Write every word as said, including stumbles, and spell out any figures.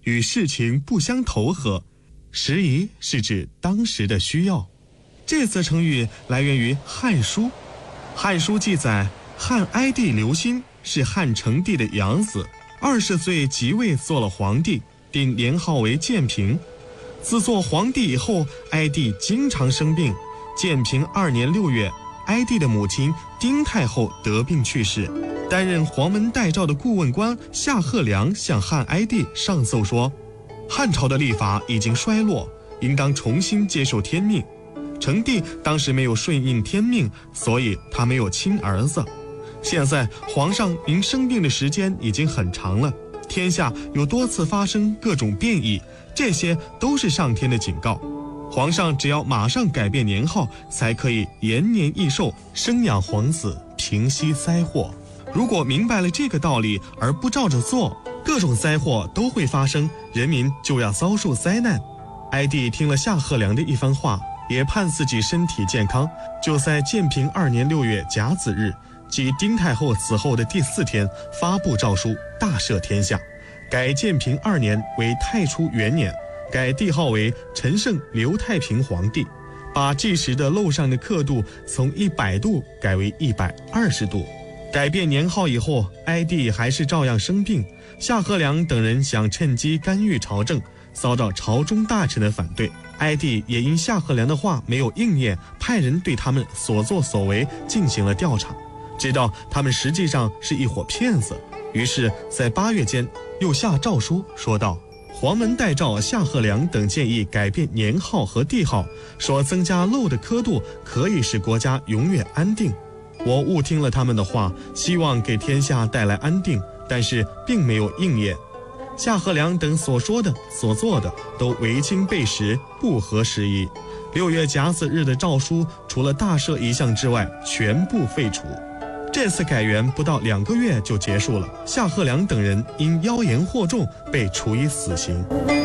与事情不相投合，时宜是指当时的需要。这则成语来源于《汉书》，《汉书》记载，汉哀帝刘歆是汉成帝的养子，二十岁即位做了皇帝，定年号为建平。自做皇帝以后，哀帝经常生病。建平二年六月，哀帝的母亲丁太后得病去世。担任黄门代诏的顾问官夏贺良向汉哀帝上奏说，汉朝的历法已经衰落，应当重新接受天命。成帝当时没有顺应天命，所以他没有亲儿子。现在皇上您生病的时间已经很长了，天下有多次发生各种变异，这些都是上天的警告。皇上只要马上改变年号，才可以延年益寿，生养皇子，平息灾祸。如果明白了这个道理而不照着做，各种灾祸都会发生，人民就要遭受灾难。哀帝听了夏贺良的一番话，也盼自己身体健康，就在建平二年六月甲子日，即丁太后死后的第四天，发布诏书，大赦天下，改建平二年为太初元年，改帝号为陈胜刘太平皇帝，把计时的漏上的刻度从一百度改为一百二十度。改变年号以后，哀帝还是照样生病。夏贺良等人想趁机干预朝政，遭到朝中大臣的反对。哀帝也因夏贺良的话没有应验，派人对他们所作所为进行了调查，知道他们实际上是一伙骗子。于是在八月间又下诏书说道，黄门代诏夏贺良等建议改变年号和帝号，说增加漏的刻度可以使国家永远安定。我误听了他们的话，希望给天下带来安定，但是并没有应验。夏贺良等所说的所做的都违经背时，不合时宜。六月甲子日的诏书除了大赦一项之外，全部废除。这次改元不到两个月就结束了，夏贺良等人因妖言惑众被处以死刑。